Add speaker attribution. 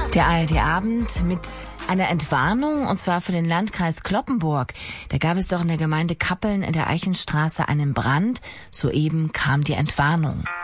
Speaker 1: Der ARD-Abend mit einer Entwarnung, und zwar für den Landkreis Cloppenburg. Da gab es doch in der Gemeinde Kappeln in der Eichenstraße einen Brand. Soeben kam die Entwarnung.